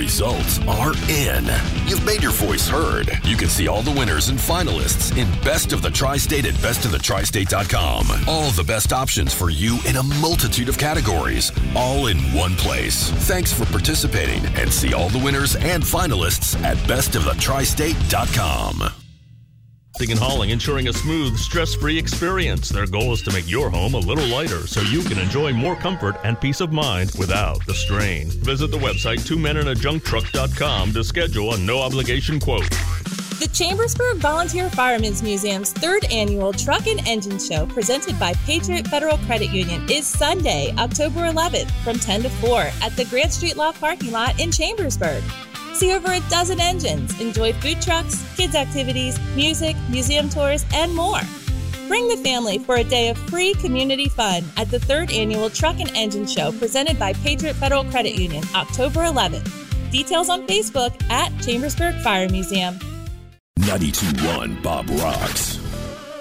results are in. You've made your voice heard. You can see all the winners and finalists in Best of the Tri-State at bestofthetristate.com. All the best options for you in a multitude of categories, all in one place. Thanks for participating, and see all the winners and finalists at bestofthetristate.com. And Hauling, ensuring a smooth, stress-free experience. Their goal is to make your home a little lighter so you can enjoy more comfort and peace of mind without the strain. Visit the website twomeninjuncktruck.com to schedule a no-obligation quote. The Chambersburg Volunteer Firemen's Museum's 3rd annual Truck and Engine Show, presented by Patriot Federal Credit Union, is Sunday, October 11th from 10 to 4 at the Grant Street Law parking lot in Chambersburg. See over a dozen engines, enjoy food trucks, kids' activities, music, museum tours, and more. Bring the family for a day of free community fun at the 3rd annual Truck and Engine Show, presented by Patriot Federal Credit Union, October 11th. Details on Facebook at Chambersburg Fire Museum. 92.1 Bob Rocks.